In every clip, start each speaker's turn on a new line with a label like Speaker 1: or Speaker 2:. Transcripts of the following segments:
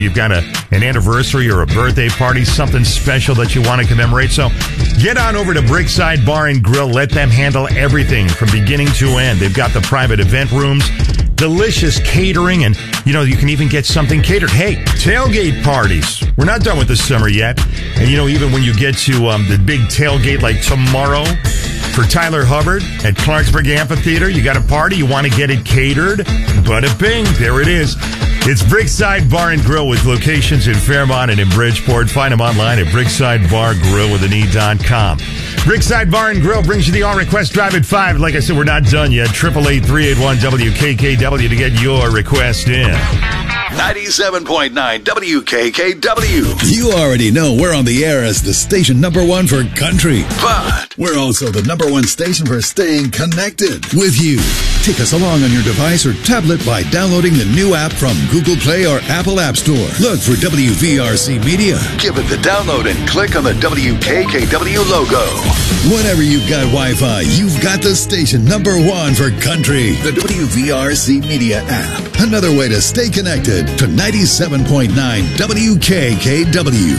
Speaker 1: You've got an anniversary or a birthday party, something special that you want to commemorate. So get on over to Brickside Bar and Grill. Let them handle everything from beginning to end. They've got the private event rooms, delicious catering, and, you can even get something catered. Hey, tailgate parties. We're not done with the summer yet. And, even when you get to the big tailgate like tomorrow for Tyler Hubbard at Clarksburg Amphitheater, you got a party, you want to get it catered. Bada bing, there it is. It's Brickside Bar and Grill with locations in Fairmont and in Bridgeport. Find them online at bricksidebargrillwithane.com. Brickside Bar and Grill brings you the All-Request Drive at 5. Like I said, we're not done yet. 888-381-WKKW to get your request in.
Speaker 2: 97.9 WKKW.
Speaker 3: You already know we're on the air as the station #1 for country.
Speaker 2: But
Speaker 3: we're also the #1 station for staying connected with you. Take us along on your device or tablet by downloading the new app from Google Play or Apple App Store. Look for WVRC Media.
Speaker 2: Give it the download and click on the WKKW logo.
Speaker 3: Whenever you've got Wi-Fi, you've got the station #1 for country. The WVRC Media app. Another way to stay connected to 97.9 WKKW.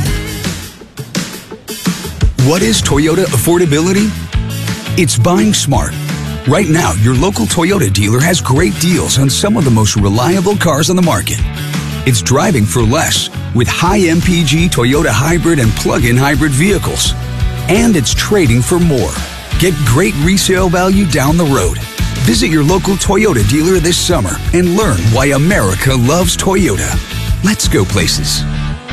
Speaker 4: What is Toyota affordability? It's buying smart. Right now, your local Toyota dealer has great deals on some of the most reliable cars on the market. It's driving for less with high MPG Toyota hybrid and plug-in hybrid vehicles. And it's trading for more. Get great resale value down the road. Visit your local Toyota dealer this summer and learn why America loves Toyota. Let's go places.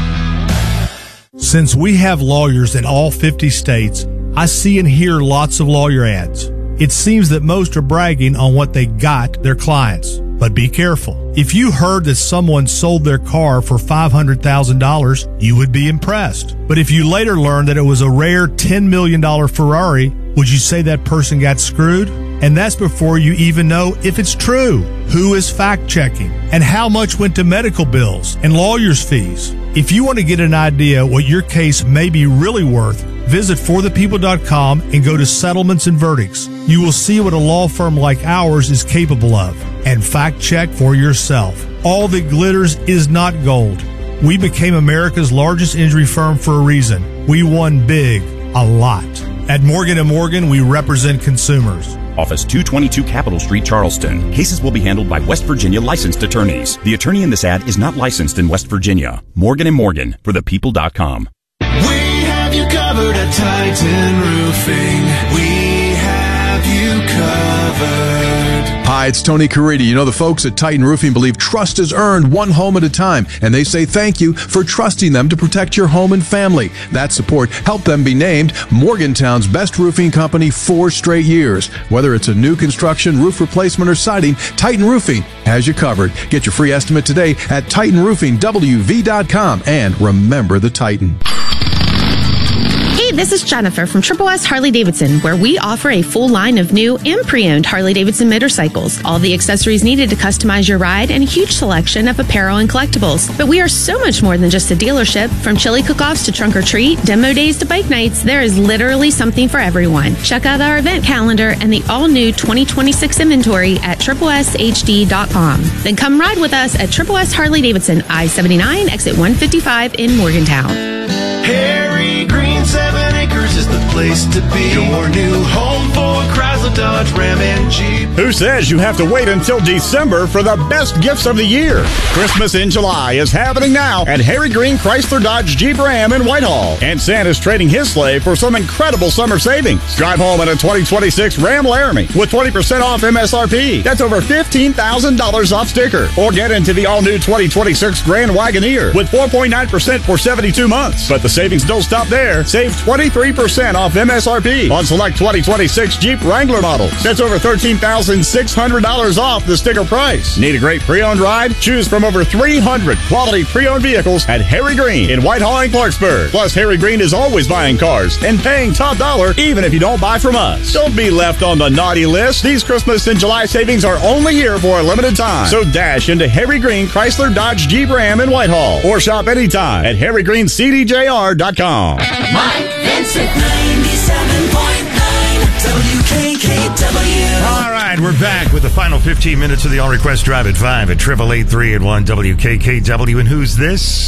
Speaker 5: Since we have lawyers in all 50 states, I see and hear lots of lawyer ads. It seems that most are bragging on what they got their clients. But be careful. If you heard that someone sold their car for $500,000, you would be impressed. But if you later learned that it was a rare $10 million Ferrari, would you say that person got screwed? And that's before you even know if it's true. Who is fact-checking? And how much went to medical bills and lawyers' fees? If you want to get an idea what your case may be really worth, visit forthepeople.com and go to Settlements and Verdicts. You will see what a law firm like ours is capable of. And fact-check for yourself. All that glitters is not gold. We became America's largest injury firm for a reason. We won big, a lot. At Morgan & Morgan, we represent consumers.
Speaker 6: Office 222 Capitol Street, Charleston. Cases will be handled by West Virginia licensed attorneys. The attorney in this ad is not licensed in West Virginia. Morgan & Morgan, forthepeople.com.
Speaker 7: We have you covered at Titan Roofing. We have you covered.
Speaker 8: Hi, it's Tony Caridi. You know, the folks at Titan Roofing believe trust is earned one home at a time, and they say thank you for trusting them to protect your home and family. That support helped them be named Morgantown's best roofing company 4 straight years. Whether it's a new construction, roof replacement, or siding, Titan Roofing has you covered. Get your free estimate today at TitanRoofingWV.com, and remember the Titan.
Speaker 9: Hey, this is Jennifer from Triple S Harley Davidson, where we offer a full line of new and pre-owned Harley Davidson motorcycles, all the accessories needed to customize your ride, and a huge selection of apparel and collectibles. But we are so much more than just a dealership. From chili cook-offs to trunk or treat, demo days to bike nights, there is literally something for everyone. Check out our event calendar and the all-new 2026 inventory at tripleshd.com. Then come ride with us at Triple S Harley Davidson, I-79, exit 155 in Morgantown.
Speaker 7: Harry Green 7 Acres is the place to be. Your new home for Chrysler, Dodge, Ram, and Jeep.
Speaker 10: Who says you have to wait until December for the best gifts of the year? Christmas in July is happening now at Harry Green Chrysler, Dodge, Jeep, Ram in Whitehall. And Santa's trading his sleigh for some incredible summer savings. Drive home in a 2026 Ram Laramie with 20% off MSRP. That's over $15,000 off sticker. Or get into the all-new 2026 Grand Wagoneer with 4.9% for 72 months. But the savings don't stop there. Save 23% off MSRP on select 2026 Jeep Wrangler models. That's over $13,600 off the sticker price. Need a great pre-owned ride? Choose from over 300 quality pre-owned vehicles at Harry Green in Whitehall and Clarksburg. Plus, Harry Green is always buying cars and paying top dollar even if you don't buy from us. Don't be left on the naughty list. These Christmas and July savings are only here for a limited time. So dash into Harry Green Chrysler, Dodge, Jeep, Ram in Whitehall or shop anytime at harrygreencdjr.com.
Speaker 7: Mike Vincent, 97.9 WKKW.
Speaker 1: All right, right, we're back with the final 15 minutes of the All Request Drive at 5 at 888-381 WKKW. And who's this?